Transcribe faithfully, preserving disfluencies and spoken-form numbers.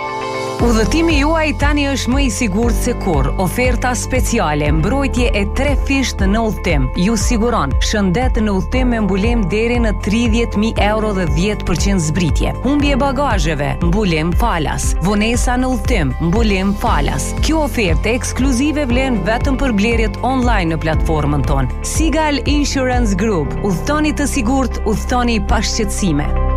Udhëtimi juaj tani është më i sigurt se kurrë. Oferta speciale, mbrojtje e tre fisht në udhëtim. Ju siguron shëndet në udhëtim me mbulim deri në tridhjetë mijë euro dhe dhjetë përqind zbritje. Humbje bagazheve, mbulim falas. Vonesa në udhëtim, mbulim falas. Kjo ofertë ekskluzive vlen vetëm për blerjet online në platformën tonë. Sigal Insurance Group. Udhëtoni të sigurt, udhëtoni pa shqetësime.